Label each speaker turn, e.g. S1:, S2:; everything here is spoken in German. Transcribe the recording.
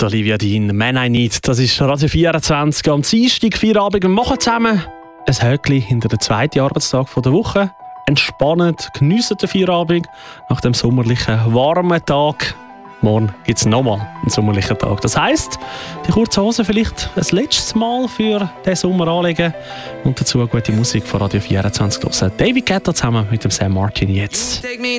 S1: Olivia Dean, «Man I Need». Das ist Radio 24 am Dienstag, Feierabend. Wir machen zusammen ein Höckli hinter den zweiten Arbeitstag der Woche. Entspannend, geniessen den Feierabend nach dem sommerlichen, warmen Tag. Morgen gibt es nochmal einen sommerlichen Tag. Das heisst, die kurze Hose vielleicht ein letztes Mal für den Sommer anlegen und dazu gute Musik von Radio 24 hören. David Guetta zusammen mit dem Sam Martin jetzt.